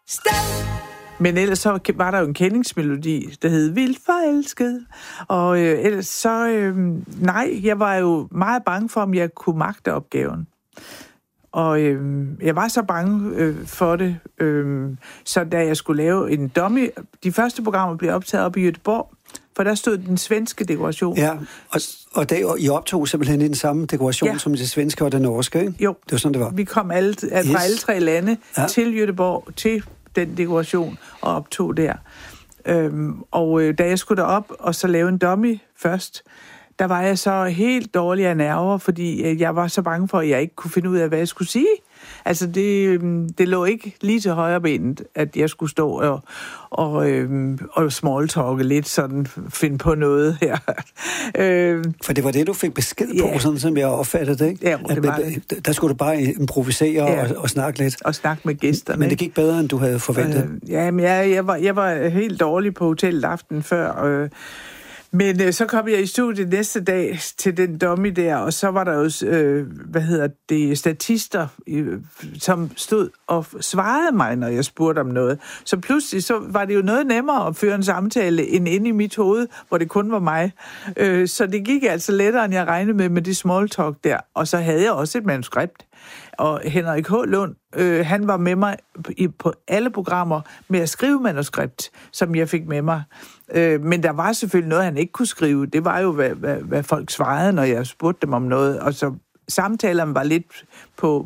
sted. Men ellers så var der jo en kendingsmelodi, der hed Vildt forelsket. Og ellers så, nej, jeg var jo meget bange for, om jeg kunne magte opgaven. Og jeg var så bange for det, så da jeg skulle lave en dummy, de første programmer blev optaget op i Göteborg, for der stod den svenske dekoration. Ja, og I optog simpelthen i den samme dekoration som det svenske og det norske, ikke? Jo, det var sådan, det var. Vi kom fra alle 3 lande til Göteborg, til den dekoration, og optog der. Og da jeg skulle derop og så lave en dummy først, der var jeg så helt dårlig af nerver, fordi jeg var så bange for, at jeg ikke kunne finde ud af, hvad jeg skulle sige. Altså, det lå ikke lige til højre benet, at jeg skulle stå og smalltalke lidt, sådan finde på noget her. For det var det, du fik besked på, sådan som jeg opfattede det, ikke? Ja, det var det. Der skulle du bare improvisere og snakke lidt. Og snakke med gæsterne. Men det gik bedre, end du havde forventet. Men jeg var helt dårlig på hotellet aftenen før, men så kom jeg i studiet næste dag til den dummy der, og så var der jo, statister, som stod og svarede mig, når jeg spurgte om noget. Så pludselig så var det jo noget nemmere at føre en samtale end inde i mit hoved, hvor det kun var mig. Så det gik altså lettere, end jeg regnede med det small talk der. Og så havde jeg også et manuskript. Og Henrik H. Lund, han var med mig på alle programmer med at skrive manuskript, som jeg fik med mig. Men der var selvfølgelig noget, han ikke kunne skrive. Det var jo, hvad folk svarede, når jeg spurgte dem om noget. Og så samtalerne var lidt på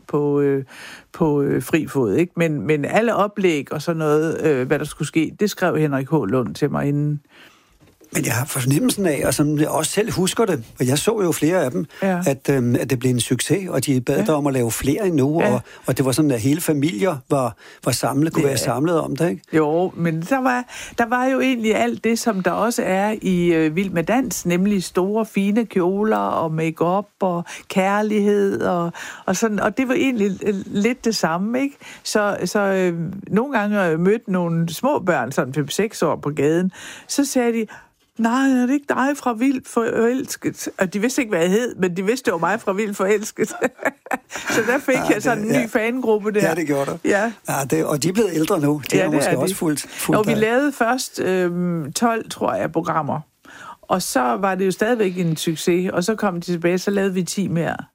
fri fod, ikke? Men alle oplæg og sådan noget, hvad der skulle ske, det skrev Henrik H. Lund til mig inden. Men jeg har fornemmelsen af, og som jeg også selv husker det, og jeg så jo flere af dem, at det blev en succes, og de bad dig om at lave flere endnu, og det var sådan, at hele familier var samlet, kunne være samlet om det, ikke? Jo, men der var jo egentlig alt det, som der også er i Vild med Dans, nemlig store, fine kjoler og make-up og kærlighed og sådan, og det var egentlig lidt det samme, ikke? Så nogle gange mødte nogle små børn, sådan 5-6 år på gaden, så sagde de, nej, er det ikke dig fra Vildt forelsket? Og de vidste ikke, hvad jeg hed, men de vidste, det var mig fra Vildt forelsket. Så der fik jeg sådan en ny fangruppe der. Ja, det gjorde du. Ja. Og de er blevet ældre nu. De er måske også fuldt. Og vi lavede først 12, tror jeg, programmer. Og så var det jo stadigvæk en succes, og så kom de tilbage, så lavede vi 10 mere.